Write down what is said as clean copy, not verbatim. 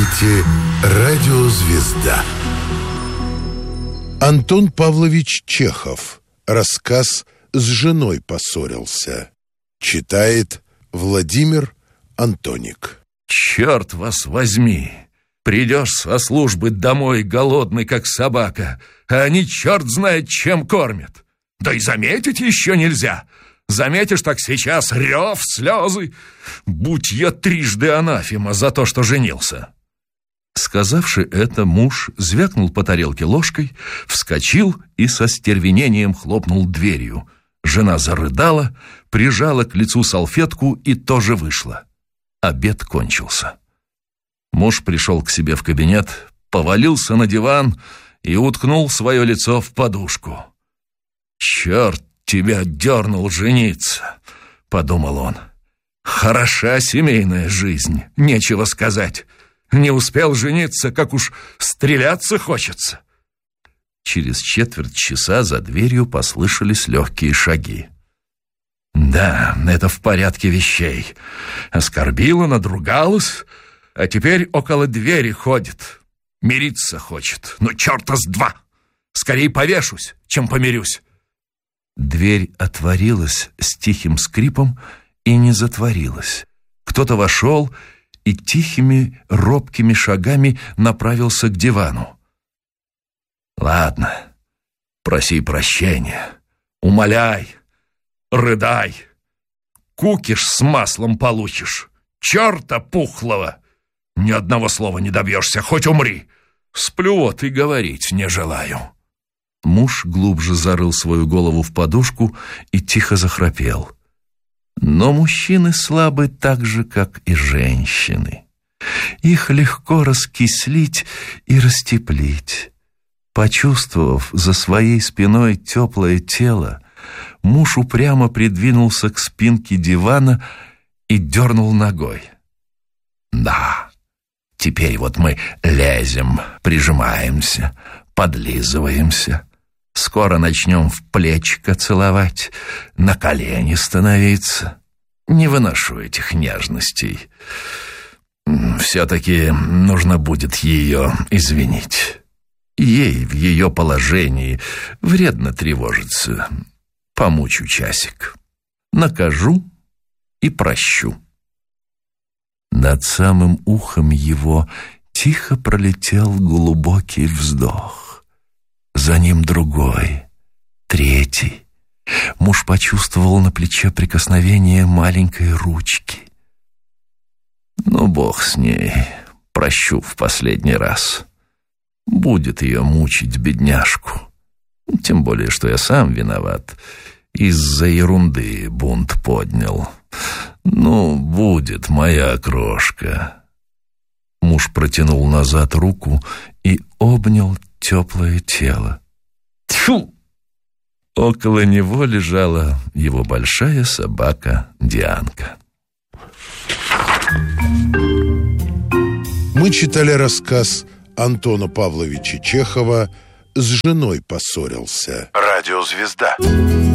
слушаете «Радио Звезда». Антон Павлович Чехов. Рассказ «С женой поссорился». Читает Владимир Антоник. Черт вас возьми! Придешь со службы домой голодный, как собака, а они черт знает чем кормят. Да и заметить еще нельзя. Заметишь, так сейчас рев, слезы. Будь я трижды анафема за то, что женился. Сказавши это, муж звякнул по тарелке ложкой, вскочил и со стервенением хлопнул дверью. Жена зарыдала, прижала к лицу салфетку и тоже вышла. Обед кончился. Муж пришел к себе в кабинет, повалился на диван и уткнул свое лицо в подушку. «Черт тебя дернул жениться», — подумал он. «Хороша семейная жизнь, нечего сказать. Не успел жениться, как уж стреляться хочется». Через четверть часа за дверью послышались легкие шаги. Да, это в порядке вещей. Оскорбила, надругалась, а теперь около двери ходит. Мириться хочет, но черта с два. Скорей повешусь, чем помирюсь. Дверь отворилась с тихим скрипом и не затворилась. Кто-то вошел и тихими, робкими шагами направился к дивану. «Ладно, проси прощения, умоляй, рыдай. Кукиш с маслом получишь, черта пухлого. Ни одного слова не добьешься, хоть умри. Сплю вот и говорить не желаю». Муж глубже зарыл свою голову в подушку и тихо захрапел. Но мужчины слабы так же, как и женщины. Их легко раскислить и растеплить. Почувствовав за своей спиной теплое тело, муж упрямо придвинулся к спинке дивана и дернул ногой. «Да, теперь вот мы лезем, прижимаемся, подлизываемся. Скоро начнем в плечико целовать, на колени становиться. Не выношу этих нежностей. Все-таки нужно будет ее извинить. Ей в ее положении вредно тревожиться. Помучу часик. Накажу и прощу». Над самым ухом его тихо пролетел глубокий вздох. За ним другой, третий. Муж почувствовал на плече прикосновение маленькой ручки. Ну, бог с ней, прощу в последний раз. Будет ее мучить, бедняжку. Тем более, что я сам виноват. Из-за ерунды бунт поднял. Ну, будет моя крошка. Муж протянул назад руку и обнял теплое тело. Тьфу! Около него лежала его большая собака Дианка. Мы читали рассказ Антона Павловича Чехова «С женой поссорился». Радио Звезда.